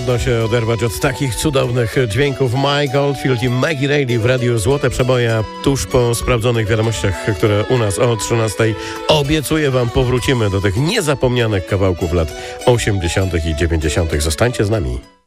trudno się oderwać od takich cudownych dźwięków. Mike Oldfield i Maggie Reilly w radiu Złote Przeboje tuż po sprawdzonych wiadomościach, które u nas o 13:00. Obiecuję wam, powrócimy do tych niezapomnianych kawałków lat 80. i 90. Zostańcie z nami.